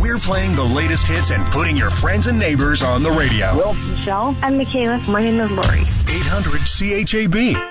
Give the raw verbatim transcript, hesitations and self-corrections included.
We're playing the latest hits and putting your friends and neighbors on the radio. Will. Michelle. I'm Michaela. My name is Lori. eight hundred C H A B.